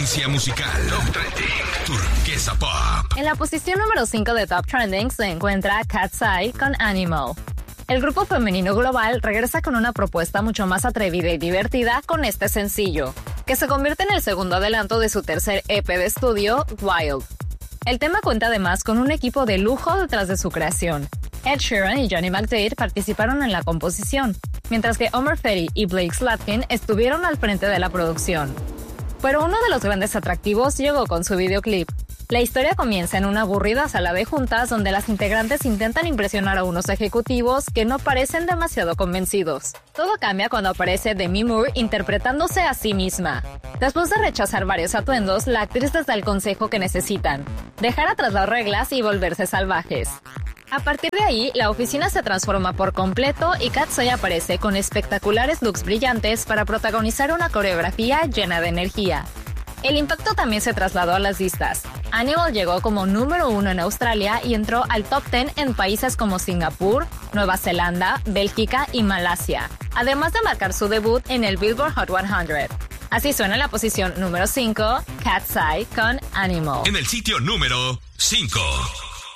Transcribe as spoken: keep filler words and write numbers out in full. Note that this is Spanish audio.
Tendencia musical. Top Trending. Turquesa Pop. En la posición número cinco de Top Trending se encuentra Cat's Eye con Animal. El grupo femenino global regresa con una propuesta mucho más atrevida y divertida con este sencillo, que se convierte en el segundo adelanto de su tercer E P de estudio, Wild. El tema cuenta además con un equipo de lujo detrás de su creación. Ed Sheeran y Johnny McDade participaron en la composición, mientras que Omar Ferry y Blake Slatkin estuvieron al frente de la producción. Pero uno de los grandes atractivos llegó con su videoclip. La historia comienza en una aburrida sala de juntas donde las integrantes intentan impresionar a unos ejecutivos que no parecen demasiado convencidos. Todo cambia cuando aparece Demi Moore interpretándose a sí misma. Después de rechazar varios atuendos, la actriz les da el consejo que necesitan: dejar atrás las reglas y volverse salvajes. A partir de ahí, la oficina se transforma por completo y Cat's Eye aparece con espectaculares looks brillantes para protagonizar una coreografía llena de energía. El impacto también se trasladó a las listas. Animal llegó como número uno en Australia y entró al top diez en países como Singapur, Nueva Zelanda, Bélgica y Malasia, además de marcar su debut en el Billboard Hot cien. Así suena en la posición número cinco, Cat's Eye con Animal. En el sitio número cinco.